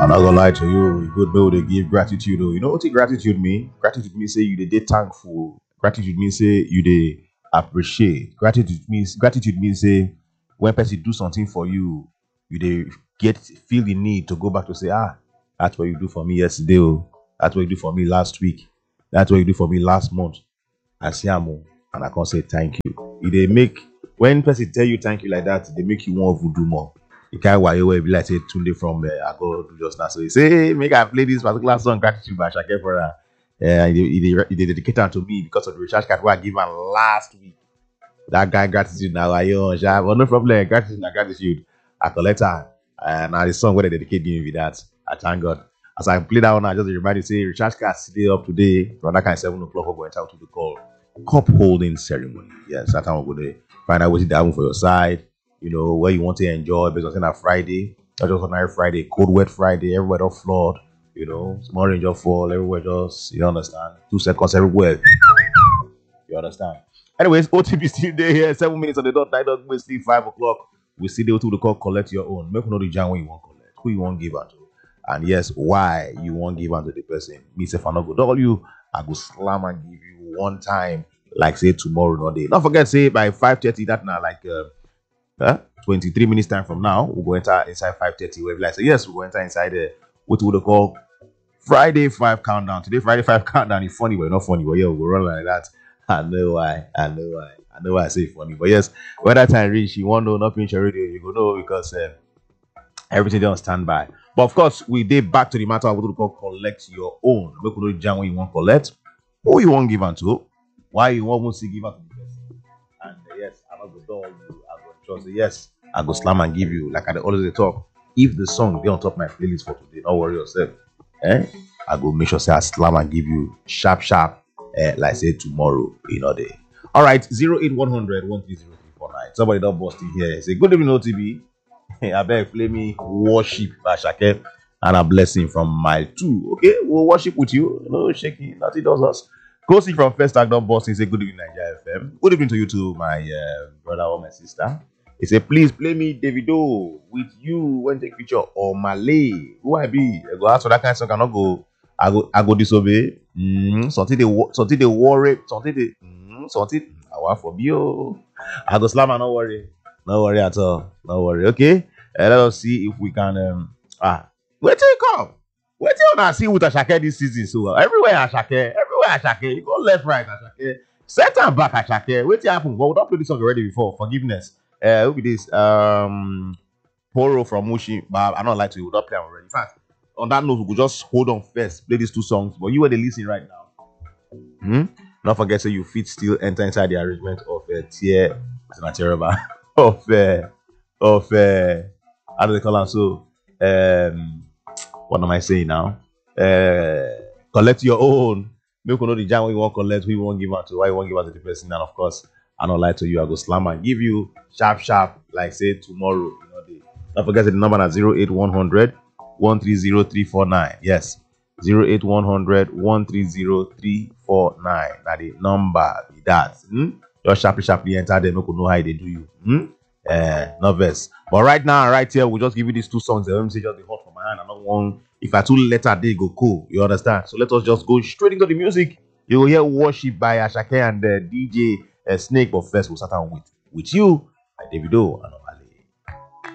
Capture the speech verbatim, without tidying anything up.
I'm not gonna lie to you. You good know they give gratitude. Oh. You know what the gratitude mean? Gratitude means say you they dey thankful. Gratitude means say you they appreciate. Gratitude means gratitude means say when person do something for you, you they get feel the need to go back to say, ah, that's what you do for me yesterday. Oh. That's what you do for me last week. That's what you do for me last month. I see am, and I can't say thank you. If they make when person tell you thank you like that, they make you want to do more. The kind why you will be like say Tunde from uh, I go do just now. So he say, hey, make I play this particular song gratitude by Shake for her. Uh, he, he, he dedicated it to me because of the recharge card I give him last week. That guy gratitude now I own. Well, no problem. Gratitude na gratitude. I collect her. And now the song where they dedicate me with that. I thank God. As I play that one, I just remind you say recharge card today up today from that kind of seven o'clock. We're going to to the call cup holding ceremony. Yes, that time we're going to find out what's down for your side. You know, where you want to enjoy because on a Friday, not just on a Friday, cold, wet Friday, everywhere just flood, you know, small range of fall, everywhere just, you understand, two seconds everywhere. You understand? Anyways, O T B still there here, seven minutes on the dot, nine dot, we see five o'clock. We see the to the call, collect your own. Make know the jam when you want to collect, who you want to give out to. And yes, why you want to give out to the person. Me, if I not go double you, I go slam and give you one time, like say tomorrow, no day. Don't forget, say by five thirty, that now, like, uh, Huh? twenty-three minutes time from now, we'll go enter inside five thirty. Where we like say, yes, we'll go enter inside the what we would call Friday five countdown. Today, Friday five countdown is funny, but not funny. But yeah, we'll run like that. I know why. I know why. I know why I say funny. But yes, when that time reach, you want to know, not finish your radio, you go know because uh, everything on standby. But of course, we did back to the matter of what we call collect your own. Make you know jam when you want to collect, who you want give unto, why you want to give out to the person. And uh, yes, I'm not going to you. So say, yes, I go slam and give you. Like I always talk. If the song be on top of my playlist for today, don't worry yourself. Eh? I go make sure say I slam and give you sharp, sharp, eh, like say tomorrow, you know day. All right, zero eight one hundred one three zero three four nine. Somebody don't bust in here. Say good evening, O T B. I beg play me worship by Shake and a blessing from mile two. Okay, we'll worship with you. No shaking, nothing does us. Go see from First Act Don't Bust. Say good evening, Nigeria F M. Good evening to you too, my uh, brother or my sister. He said, please play me Davido with you when take picture or Malay. Who I be? I go ask for that kind of song. I not go. I go. I go disobey. Mm, something they something they worry. Something they mm, something. I want for you. I go slam and no worry. No worry at all. No worry. Okay. Uh, let us see if we can. Um, ah, where till you come? Where till you not see with Ashake this season? So everywhere Ashake, everywhere Ashake. You go left, right Ashake. Set and back Ashake. Wait till happen. Well, we don't play this song already before. Forgiveness. Uh, who be this? Um, Poro from Mushi, but I don't like to. We don't play already. In fact, on that note, we could just hold on first, play these two songs. But you are the listening right now. Hmm? Don't forget, so you fit still enter inside the arrangement of a uh, tier, of uh, of uh, how do they call it? So, um, what am I saying now? Uh, collect your own. Make you know the jam what you want to collect, who you want to give out to, why you want to give out to the person, and of course. I don't lie to you. I go slam and give you sharp, sharp, like say tomorrow. You know, the, don't forget the number at zero eight one hundred one three zero three four nine. Yes, zero eight one hundred one three zero three four nine. Now the number be that. Hmm? Just sharply, sharply enter them. Make you know how they do you. Hmm? Uh, nervous. But right now, right here, we'll just give you these two songs. Let me say just the hot from my hand. I don't want if I two letter they go cool. You understand? So let us just go straight into the music. You will hear worship by Ashake and uh, D J. A snake, but first we'll start out with with you, Davido, and